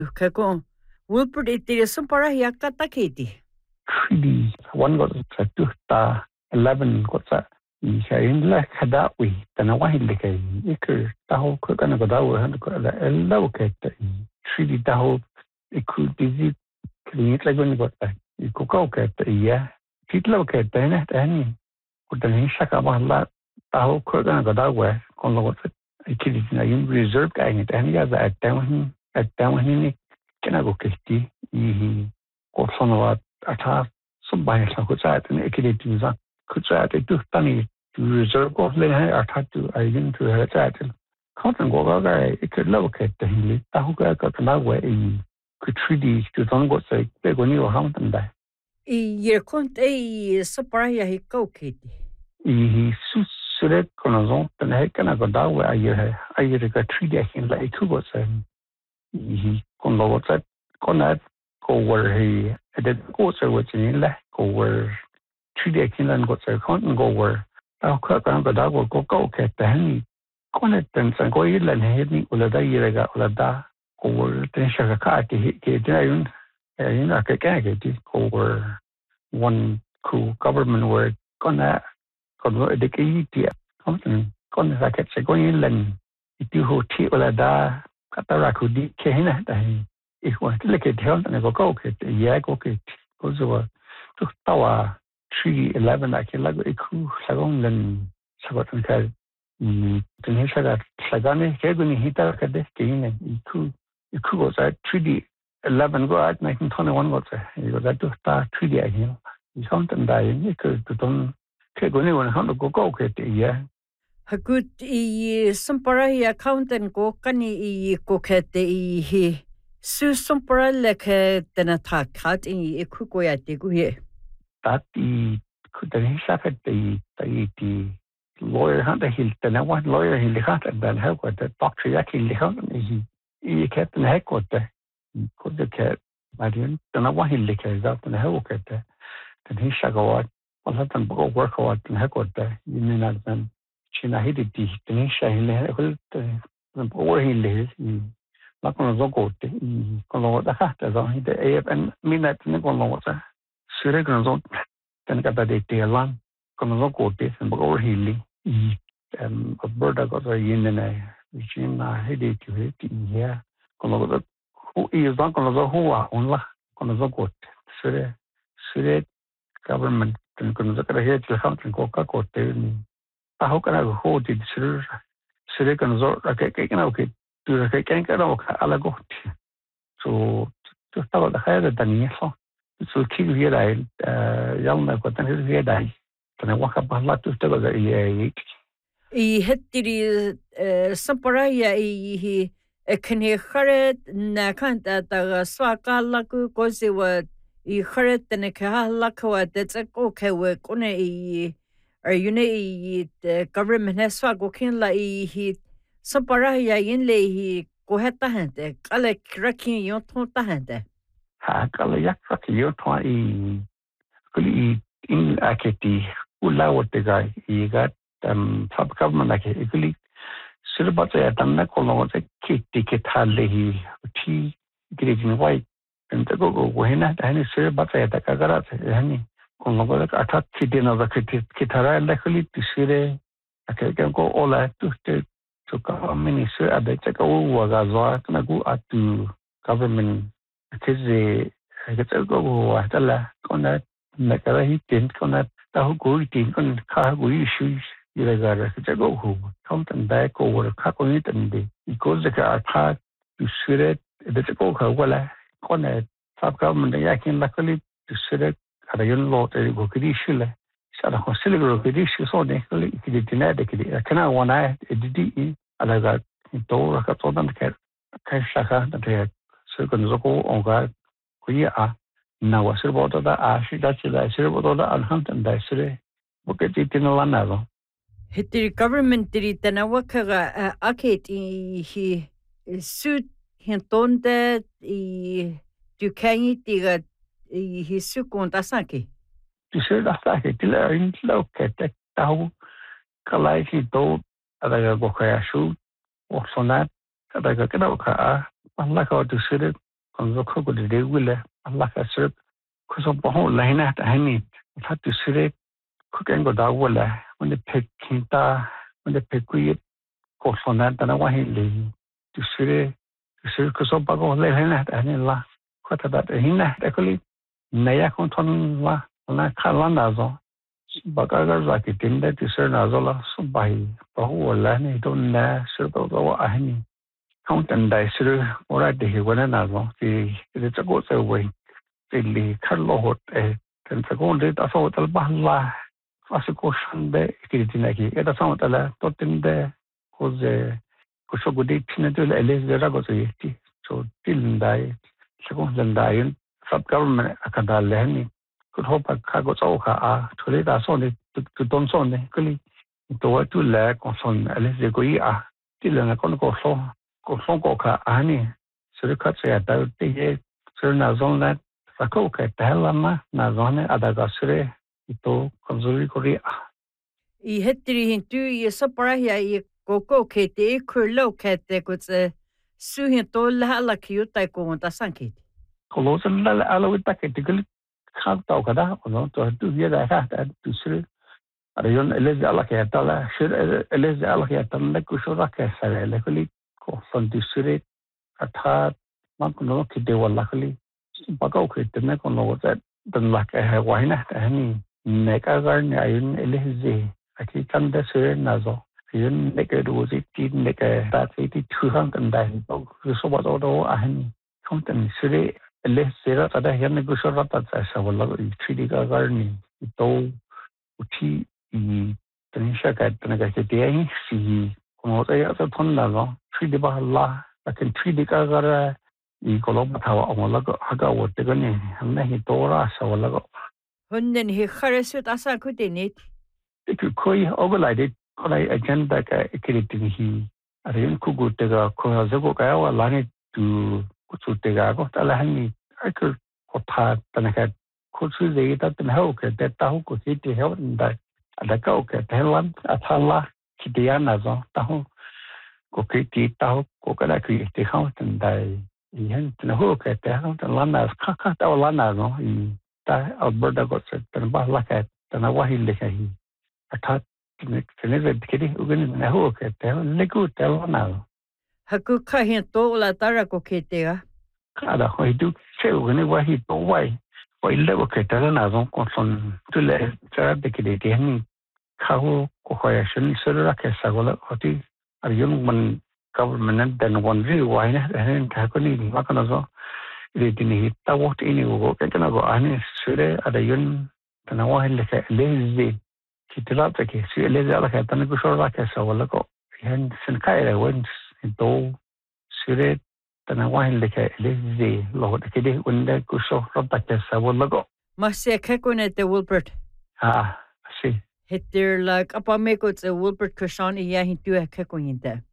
Kako Wilbur itirisum para yakata kiti. Treaty one got sa tuhta 11 got sa shayin la khadawi tanawahil likay ikir taho ko kana godawo han ko la elaw kete treaty taho iku dizi klinik lagun got sa iku ko kete ya kitlaw kete na tani kudan shaka bahla taho ko kana godawo kon lo got ikili na yun reserve ka ngi tani ya za atawhin ni kana go kesti I ko sono ata some by sa ko sa tan ikili tinza ko sa te tu tani to reserve ko le hai ata tu ai to ha sa tan ko tan go ga ikil lo ke te hi ta hu ka na we ku treaty to don go sa pe go ni o ham tan da Yer kont supara ya hiko kiti. su sure kono zon tan hai kana go da we ai ka treaty hin la iku go sa kon lo sa kona ko wer he de ko sa we chin la ko wer treaty hin lan go sa kon go wer ta ka ka go da go ko ke ta ni kona tan san ko yi lan he ni ula da yi ga ula da ko wer tan sha ka ke da yun yin ka ti ko wer one cool government where kona kon de ke yi ti kon sa ke se ko yin lan itu ho ti ula da ka ta ra ku di ke na da igual que le que te han nego ko ke ya ko ke ko zo to tawa 311 akela go iku sagong len sagotan ka tin saga sagane ke go ni hita ka de ke ne iku go sa 311 go at 1921 go sa go da to ta 3D again I can't dai ni ke to don ke go ni won han go ke ya Hakut sumpara ya accountant ko kani ko kete su sumpara leke tena takat iku ko ya te guye. That could then suffer the lawyer had a hilt and one lawyer in the hat and then help with the doctor yaki in the hat he kept in the heck with the could the cat Marion then I want him lick out and help with the then he shall go out well let them go work out and heck with the you mean that then China hit it then he shall in the over he lives not going to go to con the hat as on the AFN mean that in the con sure kan zo tan ka de te lan kan zo ko te sen bo hili alberta ko zo yin ne chin na he de ki he ti ya kan zo hu is dan kan zo hu wa on la kan zo ko sure government kan zo ka he ti han ko ka ko te ni ta ho ka ho ti sure kan zo ka ke na ke tu ka ke ka ro ka ala go so to ta da ha da ni so so kiu here ai yang na ko tan here dai tan wa ka ba la tu te ga Hetiri sumpara ya kene khare na kanta ta swaka la ku ko se wa khare tene ka la ko de ko ke we ko ne are you ne government has swa go kin la sumpara ya yin le ko heta hante kale krakin yo to ta hante ha ka la yak fa ki yo to kuli in aketi ula wo te ga ga sub government like kuli sir ba ta tan na ko lo te ki ke tha le hi ti green white and the go hena ta ni sir ba ta ka ga ra hani ko lo ga atat ti de na ki thara la kuli ti sire ake ko ola tu te to ka minister abe ta ko wa ga zo na ku atu government ke cái go wa ta la con na ka hi tin con na ta hu ku tin con ka hu issue ira ga ra cái go hu không tan ba ko wa ka ko ni tan de ko ze ka ta tu sire de ko ka wala con na sab ka man ya kin la ko li tu sire ka yon lo te go ki issue la sa da ko sile go ki issue so de ko li ki de na de ki kana wa na di ala ga to ra ka to dan ka sa ka de so con zo ko on ga kuya na wasir bodo da ashi da chila sir bodo da alham tan da sire buke titin la nalo Hetiri government tiri tana wakaga aket hi suit hintonde dukangi tiga hi su konta sanki. tu sir da sa ke tila in lo ke te tau kalai ki do ada ga go ka shu o sonat ada ga ka ka a la ka tu sir kon zo ko de wile Allah ka sir ko so bo la hina ta hani ta tu sire ko ken go da wala when pick kinta when pick ku ko so na ta na wa hi le tu sire ko so ba go le hina ta hani la ko ta da hina ta ko li na ya kon ton la na ka la na zo ba ka ga za ki tin da tu sir na zo la so ba hi ba ho la ni don na sir ba go a hani không tình đại sư ora de hiwana na zo thì cái go se we li khallo hot ten sa go de ta so tal ba la asiko shande ki tin ki eta so tal to tin de ko ze ko so go de tin de le de ra go se ti so tin dai se go den dai sub government akada le ni ko ho pa ka go so ka a thole da so ne tu don so ne ko li to tu le ko son le de go i a ti le na ko so ko fongo ka ani sure ka se ata te ye sure na zon la fa ko ka ta la ma na zone adaga sure ito konzuri kori I hetri hintu I sapara ya I koko ke te kurlo ke te ko tse su hin to la la ki utai ko ta sanki ko lo san la ala wita ke te kali ka ta ka da no to tu ye da ka ta tu sure ara yon elez ala ke ta la sure elez ala ke ta la ku shura ke sa le kali ko son tu sure ata ma ko no ki de wala kali ba ka ke te ne ko no ta dan la ke ha wa na ta ni ne ka ga ni ayun elez aki kan da sure na zo yun ne ke do zi ti ne ke ta ti tu han kan da ko so ba do a ni không tin sure elez sera ta da yan ne ko shura ta sa wala I 3D ka ga ni to uti I tenisha ka tana ka ke te ai si ko ta ya ta thon na lo 3D ba la lakin 3D ka ga I ko lo ba ta wa la ko ha ga wo te ga ni hamna hi to ra sa wala ko hunden hi kharesut asa ku te net ku koi ogolai ko lai agenda ka ikiritin hi arin ku gu te ga ko ha zo ka wa la ni tu ku tu te ga ko ta la ni aku ko ta tana ka ko su de ta tan ho ke te ta ho ko ti te ho da ada ka o ke te lan athala ki te ana zo ta ho ko ke ti ta ho ko ka la ki te ho tan dai I hen tan ho ke te ho tan lan na ka ta lan na no I ta alberta ko se tan ba la ka tan wa hi le ka hi ata tene ve kedi ugen na ho ke te le ku te lan na haku ka hin to la tara ko ke te ga kada ho du che ugen wa hi to wai wai le ko ke te na zo ko son tu le tra de ke de ni ka ho ko ho ya shin se ra ke sa go la oti ar yun man government dan one view why na hen ka ko ni ma kana zo ri ti ni ta wo ti ni go ke kana go ani sure ada yun tana wa le ka le zi ki te la ta ke si le za la ka tan ko so ra ke sa wala ko hen sin ka ere wen to sure tana wa le ka le zi lo ta ke de un de ko so ra ta ke sa wala ko ma se ka ko ne te Wilbert si hetir la apa me ko te Wilbert Kushan I ya hintu ka ko inte